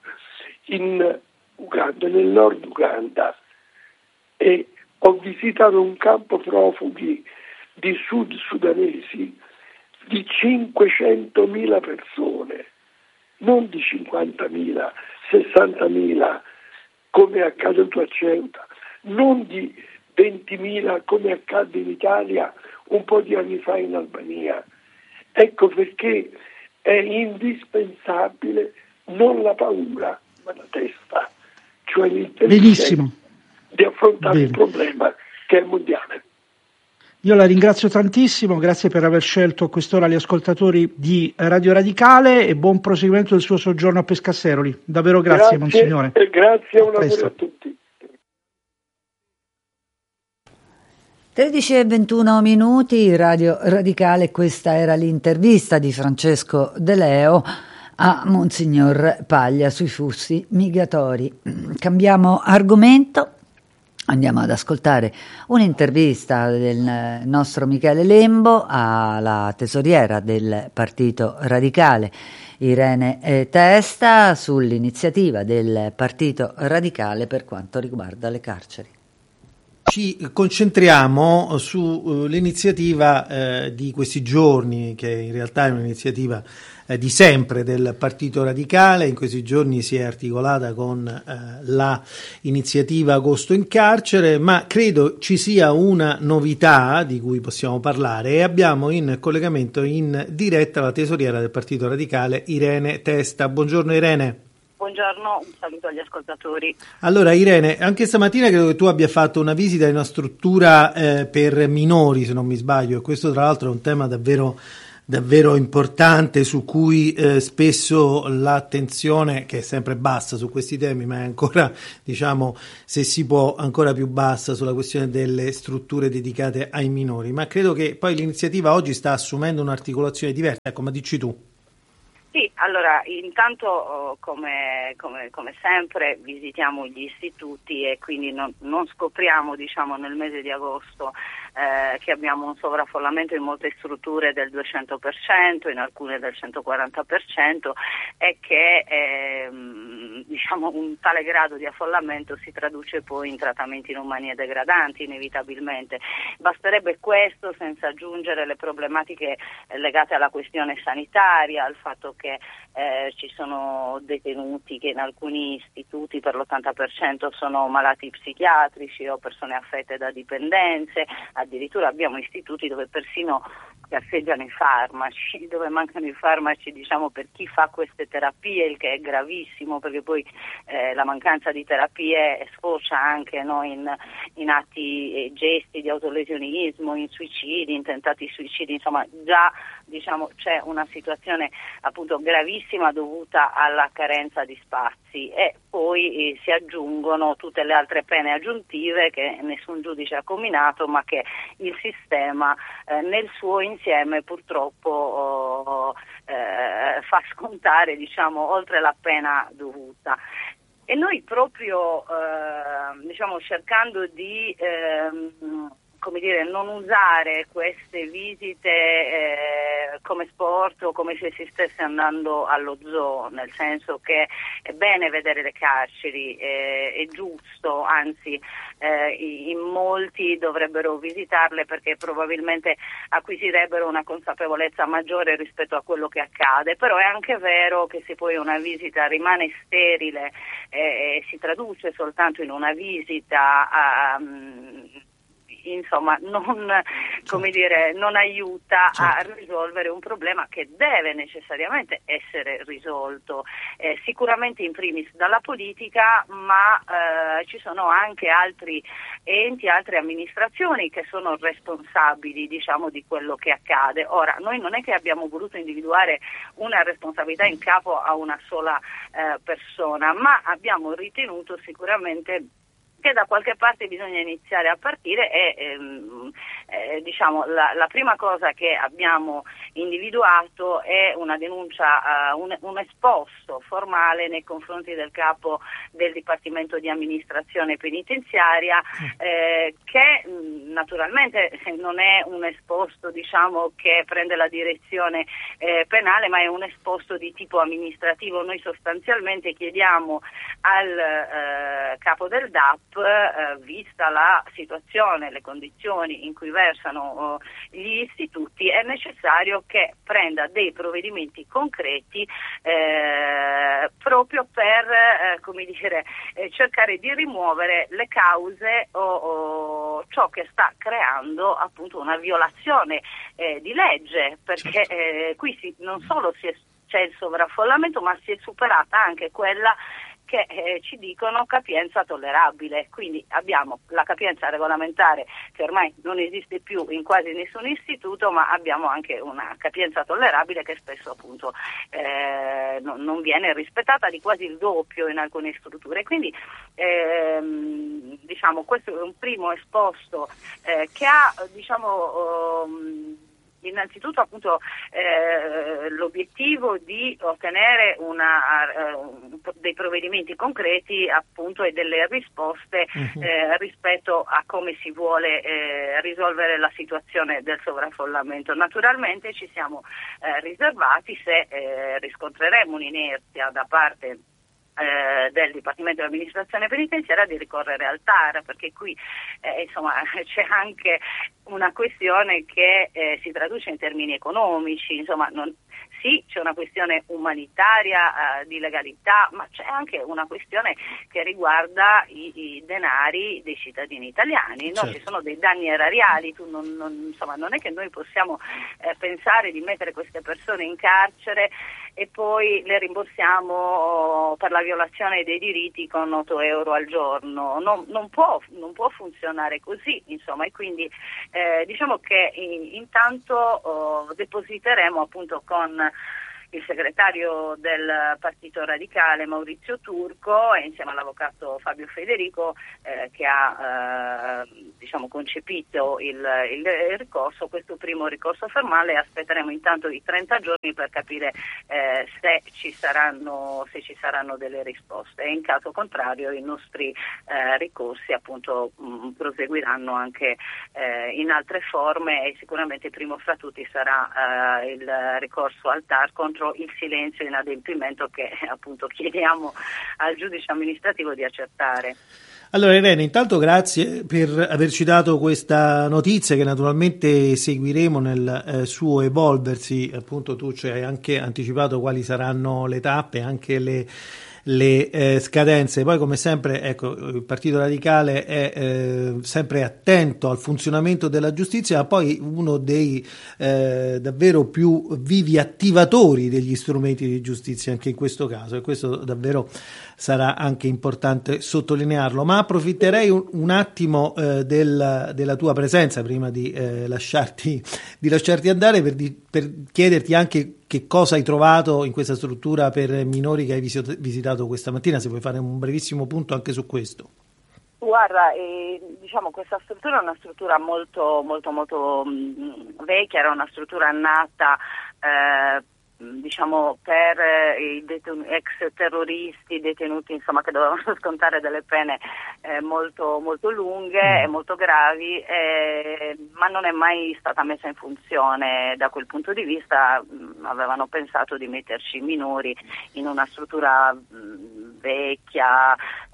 in Uganda, nel nord Uganda, e ho visitato un campo profughi di sud sudanesi di cinquecentomila persone, non di cinquantamila, sessantamila come è accaduto a Ceuta, non di ventimila come accadde in Italia un po' di anni fa in Albania. Ecco perché è indispensabile non la paura, ma la testa, cioè l'intelligenza di affrontare Bene. il problema che è mondiale. Io la ringrazio tantissimo, grazie per aver scelto a quest'ora gli ascoltatori di Radio Radicale e buon proseguimento del suo soggiorno a Pescasseroli. Davvero grazie, grazie Monsignore. E grazie, un augurio a tutti. tredici e ventuno minuti, Radio Radicale, questa era l'intervista di Francesco De Leo a Monsignor Paglia sui flussi migratori. Cambiamo argomento. Andiamo ad ascoltare un'intervista del nostro Michele Lembo alla tesoriera del Partito Radicale, Irene Testa, sull'iniziativa del Partito Radicale per quanto riguarda le carceri. Ci concentriamo sull'iniziativa eh, di questi giorni, che in realtà è un'iniziativa eh, di sempre del Partito Radicale. In questi giorni si è articolata con eh, la iniziativa Agosto in carcere, ma credo ci sia una novità di cui possiamo parlare e abbiamo in collegamento in diretta la tesoriera del Partito Radicale, Irene Testa. Buongiorno Irene. buongiorno, un saluto agli ascoltatori. Allora Irene, anche stamattina credo che tu abbia fatto una visita in una struttura eh, per minori, se non mi sbaglio, e questo tra l'altro è un tema davvero davvero importante su cui eh, spesso l'attenzione, che è sempre bassa su questi temi, ma è ancora, diciamo, se si può, ancora più bassa sulla questione delle strutture dedicate ai minori. Ma credo che poi l'iniziativa oggi sta assumendo un'articolazione diversa, ecco, ma dici tu. Sì, allora intanto come, come, come sempre visitiamo gli istituti e quindi non, non scopriamo, diciamo, nel mese di agosto eh, che abbiamo un sovraffollamento in molte strutture del duecento per cento, in alcune del centoquaranta per cento, e che ehm, diciamo, un tale grado di affollamento si traduce poi in trattamenti inumani e degradanti inevitabilmente. Basterebbe questo senza aggiungere le problematiche legate alla questione sanitaria, al fatto che eh, ci sono detenuti che in alcuni istituti per l'ottanta per cento sono malati psichiatrici o persone affette da dipendenze, addirittura abbiamo istituti dove persino casseggiano i farmaci, dove mancano i farmaci, diciamo, per chi fa queste terapie, il che è gravissimo, perché poi eh, la mancanza di terapie sfocia anche no, in, in atti e gesti di autolesionismo, in suicidi, in tentati suicidi, insomma già diciamo c'è una situazione appunto gravissima dovuta alla carenza di spazi, e poi eh, si aggiungono tutte le altre pene aggiuntive che nessun giudice ha comminato, ma che il sistema eh, nel suo insieme purtroppo oh, eh, fa scontare, diciamo, oltre la pena dovuta. E noi proprio eh, diciamo cercando di ehm, come dire, non usare queste visite eh, come sport o come se si stesse andando allo zoo, nel senso che è bene vedere le carceri, eh, è giusto, anzi eh, in molti dovrebbero visitarle perché probabilmente acquisirebbero una consapevolezza maggiore rispetto a quello che accade, però è anche vero che se poi una visita rimane sterile e eh, si traduce soltanto in una visita a, a insomma non, come dire, non aiuta a risolvere un problema che deve necessariamente essere risolto, eh, sicuramente in primis dalla politica, ma eh, ci sono anche altri enti, altre amministrazioni che sono responsabili, diciamo, di quello che accade. Ora, noi non è che abbiamo voluto individuare una responsabilità in capo a una sola eh, persona, ma abbiamo ritenuto sicuramente che da qualche parte bisogna iniziare a partire e ehm, eh, diciamo la, la prima cosa che abbiamo individuato è una denuncia, uh, un, un esposto formale nei confronti del capo del Dipartimento di Amministrazione Penitenziaria eh, che mh, naturalmente non è un esposto, diciamo, che prende la direzione eh, penale, ma è un esposto di tipo amministrativo. Noi sostanzialmente chiediamo al eh, capo del D A P, Eh, vista la situazione, le condizioni in cui versano eh, gli istituti, è necessario che prenda dei provvedimenti concreti eh, proprio per eh, come dire, eh, cercare di rimuovere le cause o, o ciò che sta creando appunto una violazione eh, di legge, perché eh, qui si, non solo si è, c'è il sovraffollamento, ma si è superata anche quella che eh, ci dicono capienza tollerabile, quindi abbiamo la capienza regolamentare che ormai non esiste più in quasi nessun istituto, ma abbiamo anche una capienza tollerabile che spesso appunto eh, non, non viene rispettata, di quasi il doppio in alcune strutture. Quindi ehm, diciamo questo è un primo esposto eh, che ha diciamo um, innanzitutto appunto eh, l'obiettivo di ottenere una, uh, dei provvedimenti concreti appunto e delle risposte uh-huh. eh, rispetto a come si vuole eh, risolvere la situazione del sovraffollamento. Naturalmente ci siamo eh, riservati, se eh, riscontreremo un'inerzia da parte Eh, del Dipartimento dell'Amministrazione Penitenziaria, di ricorrere al T A R, perché qui eh, insomma c'è anche una questione che eh, si traduce in termini economici, insomma non, sì, c'è una questione umanitaria, eh, di legalità, ma c'è anche una questione che riguarda i, i denari dei cittadini italiani, no? Certo. Ci sono dei danni erariali, tu non, non, insomma, non è che noi possiamo eh, pensare di mettere queste persone in carcere e poi le rimborsiamo per la violazione dei diritti con otto euro al giorno. Non, non, può, non può funzionare così, insomma, e quindi eh, diciamo che in, intanto oh, depositeremo appunto con il segretario del Partito Radicale Maurizio Turco e insieme all'avvocato Fabio Federico eh, che ha eh, diciamo concepito il, il, il ricorso, questo primo ricorso formale. Aspetteremo intanto i trenta giorni per capire eh, se ci saranno se ci saranno delle risposte e in caso contrario i nostri eh, ricorsi appunto mh, proseguiranno anche eh, in altre forme e sicuramente il primo fra tutti sarà eh, il ricorso al T A R contro il silenzio inadempimento che appunto chiediamo al giudice amministrativo di accertare. Allora Irene, intanto grazie per averci dato questa notizia che naturalmente seguiremo nel eh, suo evolversi. Appunto tu ci hai anche anticipato quali saranno le tappe, anche le le eh, scadenze. Poi come sempre ecco, il Partito Radicale è eh, sempre attento al funzionamento della giustizia, ma poi uno dei eh, davvero più vivi attivatori degli strumenti di giustizia anche in questo caso, e questo davvero sarà anche importante sottolinearlo. Ma approfitterei un, un attimo eh, del, della tua presenza prima di eh, lasciarti di lasciarti andare per, di, per chiederti anche che cosa hai trovato in questa struttura per minori che hai visitato questa mattina, se puoi fare un brevissimo punto anche su questo. Guarda, eh, diciamo questa struttura è una struttura molto molto molto mh, vecchia, era una struttura nata eh, diciamo per eh, i detenu- ex terroristi detenuti insomma che dovevano scontare delle pene eh, molto molto lunghe e molto gravi, eh, ma non è mai stata messa in funzione. Da quel punto di vista mh, avevano pensato di metterci minori in una struttura mh, vecchia,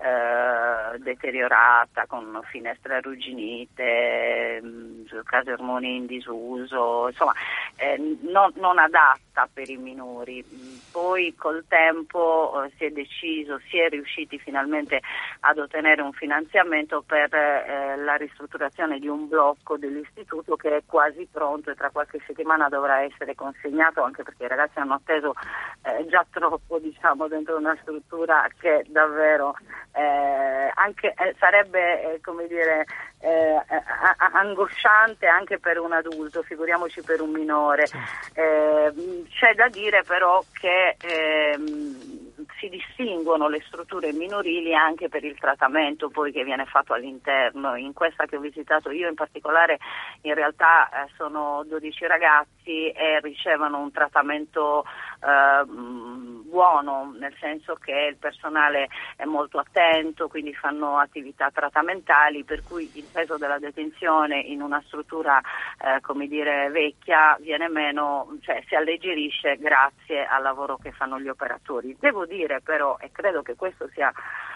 eh, deteriorata, con finestre arrugginite, mh, casermoni in disuso, insomma eh, non, non adatta per i minori. Poi col tempo eh, si è deciso, si è riusciti finalmente ad ottenere un finanziamento per eh, la ristrutturazione di un blocco dell'istituto che è quasi pronto e tra qualche settimana dovrà essere consegnato, anche perché i ragazzi hanno atteso eh, già troppo diciamo dentro una struttura che davvero eh, anche eh, sarebbe eh, come dire eh, angosciante anche per un adulto, figuriamoci per un minore. Eh, c'è da dire però che ehm, si distinguono le strutture minorili anche per il trattamento poi che viene fatto all'interno. In questa che ho visitato io in particolare in realtà eh, sono dodici ragazzi e ricevono un trattamento eh, buono, nel senso che il personale è molto attento, quindi fanno attività trattamentali, per cui il peso della detenzione in una struttura eh, come dire vecchia viene meno, cioè si alleggerisce grazie al lavoro che fanno gli operatori. Devo dire però, e credo che questo sia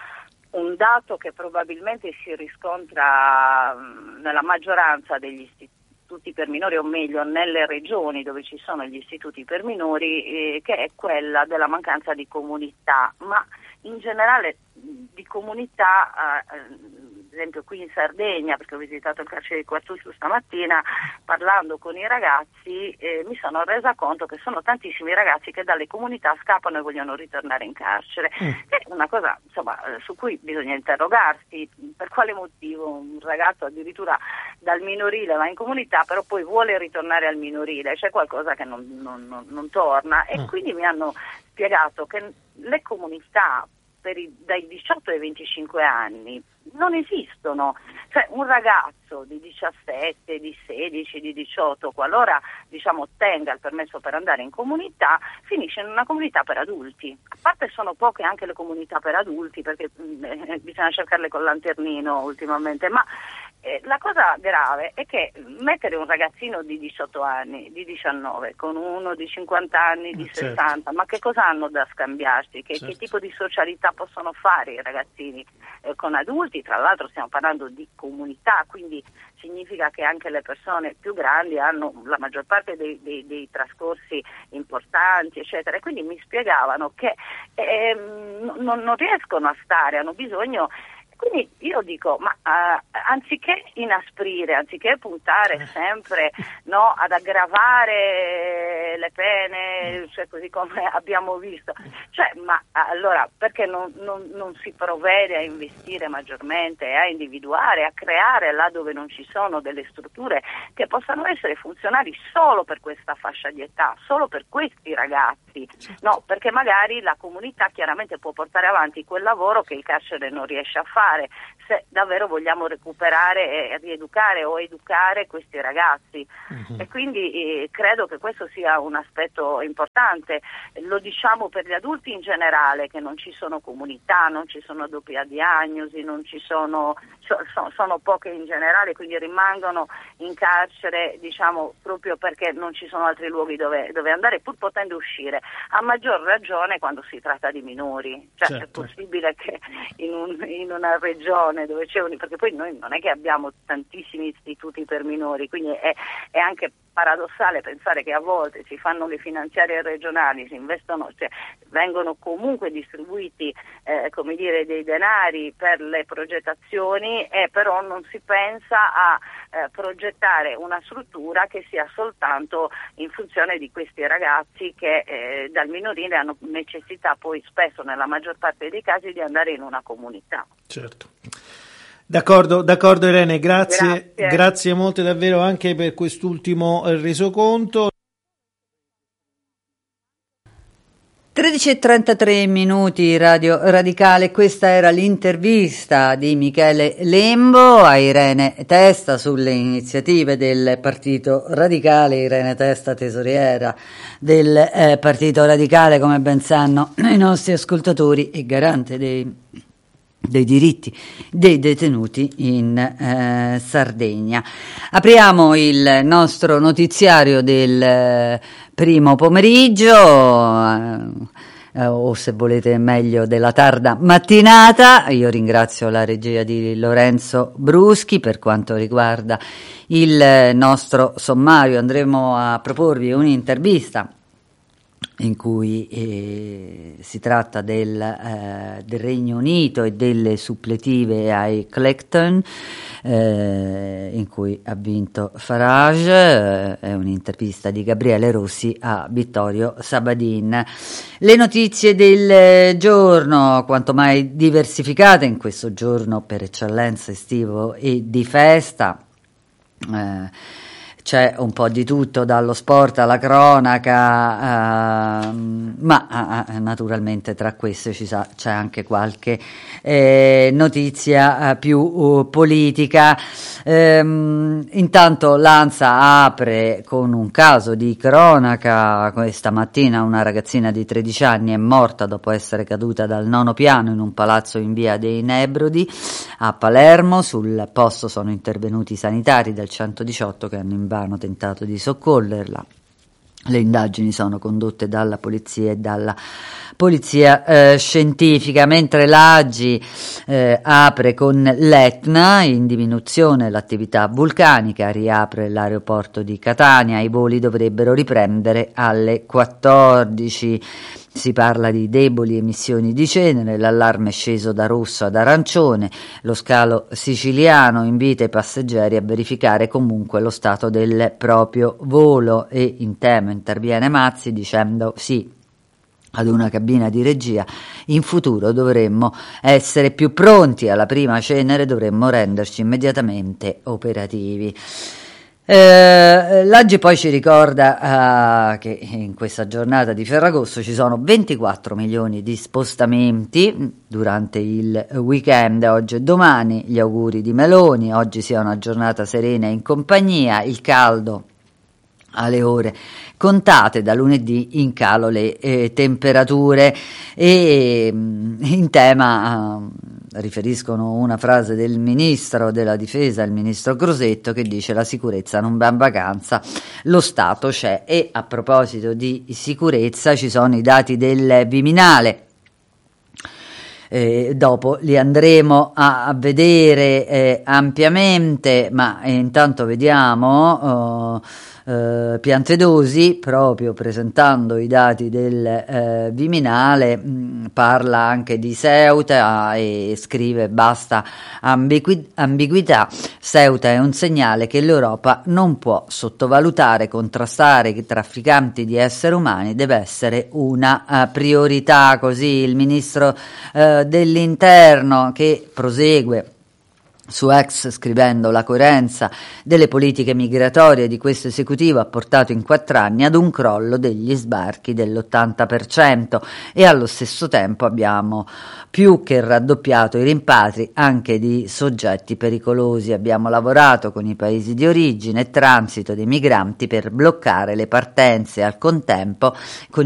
un dato che probabilmente si riscontra mh, nella maggioranza degli istituti per minori, o meglio nelle regioni dove ci sono gli istituti per minori, eh, che è quella della mancanza di comunità, ma in generale di comunità, eh, ad esempio qui in Sardegna, perché ho visitato il carcere di Quartuccio stamattina, parlando con i ragazzi eh, mi sono resa conto che sono tantissimi ragazzi che dalle comunità scappano e vogliono ritornare in carcere. Mm. È una cosa insomma su cui bisogna interrogarsi, per quale motivo un ragazzo addirittura dal minorile va in comunità però poi vuole ritornare al minorile, c'è qualcosa che non, non, non, non torna. E mm. quindi mi hanno spiegato che le comunità per i, dai diciotto ai venticinque anni non esistono, cioè un ragazzo di diciassette, di sedici, di diciotto, qualora diciamo ottenga il permesso per andare in comunità, finisce in una comunità per adulti. A parte sono poche anche le comunità per adulti, perché eh, bisogna cercarle col lanternino ultimamente, ma Eh, la cosa grave è che mettere un ragazzino di diciotto anni, di diciannove, con uno di cinquanta anni, di certo. sessanta, ma che cosa hanno da scambiarsi? Che, Certo. che tipo di socialità possono fare i ragazzini eh, con adulti? Tra l'altro stiamo parlando di comunità, quindi significa che anche le persone più grandi hanno la maggior parte dei, dei, dei trascorsi importanti, eccetera. E quindi mi spiegavano che ehm, non, non riescono a stare, hanno bisogno. Quindi io dico, ma uh, anziché inasprire, anziché puntare sempre no, ad aggravare le pene, cioè così come abbiamo visto, cioè, ma allora perché non, non, non si provvede a investire maggiormente, a individuare, a creare là dove non ci sono delle strutture che possano essere funzionali solo per questa fascia di età, solo per questi ragazzi, no? Perché magari la comunità chiaramente può portare avanti quel lavoro che il carcere non riesce a fare, se davvero vogliamo recuperare e rieducare o educare questi ragazzi. Uh-huh. E quindi eh, credo che questo sia un aspetto importante. Lo diciamo per gli adulti in generale, che non ci sono comunità, non ci sono doppia diagnosi, non ci sono, so, so, sono poche in generale, quindi rimangono in carcere, diciamo, proprio perché non ci sono altri luoghi dove, dove andare, pur potendo uscire. A maggior ragione quando si tratta di minori, cioè certo. È possibile che in, un, in una regione dove c'è un, perché poi noi non è che abbiamo tantissimi istituti per minori, quindi è, è anche paradossale pensare che a volte si fanno le finanziarie regionali, si investono, cioè vengono comunque distribuiti eh, come dire dei denari per le progettazioni e però non si pensa a eh, progettare una struttura che sia soltanto in funzione di questi ragazzi che eh, dal minorile hanno necessità poi spesso nella maggior parte dei casi di andare in una comunità. Certo. D'accordo, d'accordo Irene, grazie, grazie, grazie molte davvero anche per quest'ultimo resoconto. tredici e trentatré minuti, Radio Radicale, questa era l'intervista di Michele Lembo a Irene Testa sulle iniziative del Partito Radicale. Irene Testa, tesoriera del eh, Partito Radicale, come ben sanno i nostri ascoltatori, e garante dei dei diritti dei detenuti in eh, Sardegna. Apriamo il nostro notiziario del eh, primo pomeriggio, eh, o se volete meglio della tarda mattinata. Io ringrazio la regia di Lorenzo Bruschi. Per quanto riguarda il nostro sommario, andremo a proporvi un'intervista in cui eh, si tratta del, eh, del Regno Unito e delle suppletive ai Clacton, eh, in cui ha vinto Farage. Eh, è un'intervista di Gabriele Rossi a Vittorio Sabadin. Le notizie del giorno, quanto mai diversificate in questo giorno per eccellenza estivo e di festa. Eh, C'è un po' di tutto, dallo sport alla cronaca, ehm, ma eh, naturalmente tra queste ci sa, c'è anche qualche eh, notizia eh, più uh, politica. Ehm, intanto l'ANSA apre con un caso di cronaca. Questa mattina una ragazzina di tredici anni è morta dopo essere caduta dal nono piano in un palazzo in via dei Nebrodi a Palermo. Sul posto sono intervenuti i sanitari del centodiciotto che hanno invano tentato di soccorrerla. Le indagini sono condotte dalla polizia e dalla polizia eh, scientifica, mentre l'A G I eh, apre con l'Etna, in diminuzione l'attività vulcanica, riapre l'aeroporto di Catania, i voli dovrebbero riprendere alle quattordici. Si parla di deboli emissioni di cenere, l'allarme è sceso da rosso ad arancione, lo scalo siciliano invita i passeggeri a verificare comunque lo stato del proprio volo, e in tema interviene Mazzi dicendo sì ad una cabina di regia: in futuro dovremmo essere più pronti, alla prima cenere dovremmo renderci immediatamente operativi. Eh, L'A G I poi ci ricorda uh, che in questa giornata di Ferragosto ci sono ventiquattro milioni di spostamenti durante il weekend, oggi e domani. Gli auguri di Meloni: oggi sia una giornata serena in compagnia, il caldo alle ore contate, da lunedì in calo le eh, temperature. E in tema uh, riferiscono una frase del ministro della difesa, il ministro Crosetto, che dice: la sicurezza non va in vacanza, lo Stato c'è. E a proposito di sicurezza ci sono i dati del Viminale. Eh, dopo li andremo a, a vedere eh, ampiamente, ma eh, intanto vediamo uh, uh, Piantedosi, proprio presentando i dati del eh, Viminale, mh, parla anche di Ceuta e scrive: basta ambigui- ambiguità, Ceuta è un segnale che l'Europa non può sottovalutare, contrastare i trafficanti di esseri umani deve essere una uh, priorità. Così il ministro uh, dell'interno, che prosegue su X scrivendo: la coerenza delle politiche migratorie di questo esecutivo ha portato in quattro anni ad un crollo degli sbarchi dell'ottanta per cento e allo stesso tempo abbiamo più che raddoppiato i rimpatri anche di soggetti pericolosi. Abbiamo lavorato con i paesi di origine e transito dei migranti per bloccare le partenze, al contempo con